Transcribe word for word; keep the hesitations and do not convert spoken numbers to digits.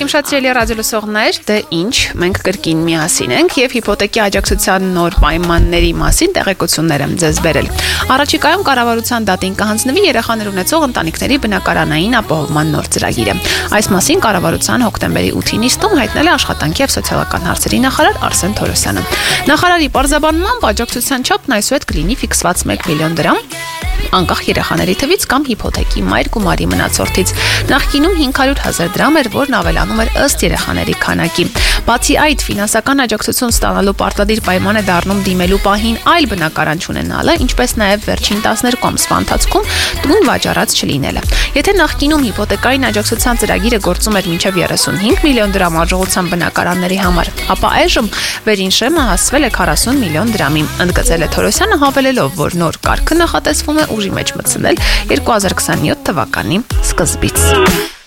Բարև իմ շատ սիրելի ռադիոլսողներ, դե ինչ, մենք կրկին միասին ենք եւ հիփոթեկի աջակցության նոր պայմանների մասին տեղեկություններ եմ ձեզ բերել։ Առաջիկայում կառավարության դատին կհանձնվի երեխաներ ունեցող ընտանիքների բնակարանային ապահովման նոր ծրագիրը։ Այս մասին կառավարության հոկտեմբերի ութին նիստում հայտնել է աշխատանքի եւ սոցիալական հարցերի նախարար Արսեն Թորոսյանը։ Նախարարի պարզաբանմամբ աջակցության չափն այսուհետ կլինի ֆիքսված մեկ միլիոն դրամ, անկախ երեխաների թվից կամ հիփոթեկի մայր գումարի մնացորդից։ Նախկինում հինգ հարյուր հազար դրամ էր, որն ավելանում էր ըստ երեխաների քանակի։ Բացի այդ, ֆինանսական աջակցություն ստանալու պարտադիր պայման է դառնում դիմելու պահին այլ բնակարան չունենալը, ինչպես նաև վերջին տասներկու ամսվա ընթացքում տուն վաճառած չլինելը։ Եթե նախկինում հիփոթեկային աջակցության ծրագիրը գործում էր մինչև երեսունհինգ միլիոն դրամ արժողությամբ բնակարանների համար, ապա այժմ վերին շեմը հասցվել է քառասուն միլիոն դրամի, ընդգծել է Թորոսյանը, հավելելով, որ նոր կարգը նախատեսվում է ուժի մեջ մտցնել երկու հազար քսաներորդ թվականի սկզբից։